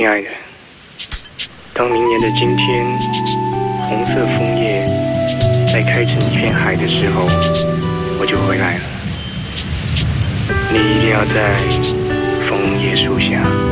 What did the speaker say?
亲爱的，当明年的今天，红色枫叶在开成一片海的时候，我就回来了。你一定要在枫叶树下。